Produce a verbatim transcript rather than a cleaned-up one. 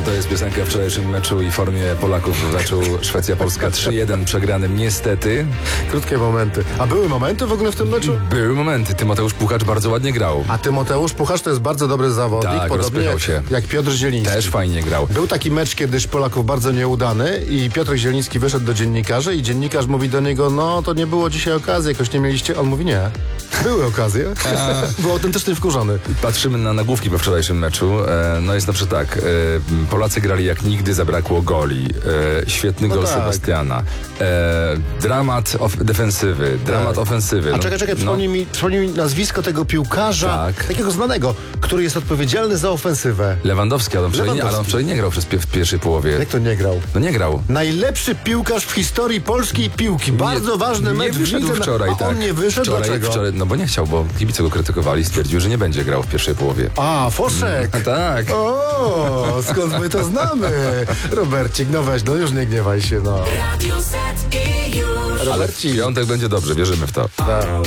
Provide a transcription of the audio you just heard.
to jest piosenka w wczorajszym meczu i formie Polaków w meczu Szwecja-Polska trzy jeden przegranym niestety. Krótkie momenty. A były momenty w ogóle w tym meczu? Były momenty. Tymoteusz Puchacz bardzo ładnie grał. A Tymoteusz Puchacz to jest bardzo dobry zawodnik, Tak, podobnie rozpychał jak, się. jak Piotr Zieliński. Też fajnie grał. Był taki mecz kiedyś Polaków bardzo nieudany i Piotr Zieliński wyszedł do dziennikarzy i dziennikarz mówi do niego, no to nie było dzisiaj okazji, jakoś nie mieliście. On mówi, nie. Były okazje. Był autentycznie wkurzony. Patrzymy na nagłówki po wczorajszym meczu. E, no jest na przykład tak. E, Polacy grali jak nigdy, zabrakło goli. E, świetny No gol tak. Sebastiana. E, dramat of, defensywy. Dramat Tak. ofensywy. A No, czekaj, czekaj, no, przypomnij, mi, przypomnij mi nazwisko tego piłkarza, Tak. takiego znanego, który jest odpowiedzialny za ofensywę. Lewandowski, ale on wczoraj nie, ale on Lewandowski. wczoraj nie grał przez pie, w pierwszej połowie. Jak to nie grał? No nie grał. Najlepszy piłkarz w historii polskiej piłki. Bardzo nie, ważny nie mecz. w wyszedł lidze na- wczoraj, A tak. on nie wyszedł? Wczoraj, Dlaczego? wczoraj, no bo nie chciał, bo kibice go krytykowali, stwierdził, że nie będzie grał w pierwszej połowie. A, Foszek. A tak. O, skąd my to znamy? Robercik, no weź, no już nie gniewaj się, no. Radio Z i już. Ale w piątek będzie dobrze, wierzymy w to. Tak.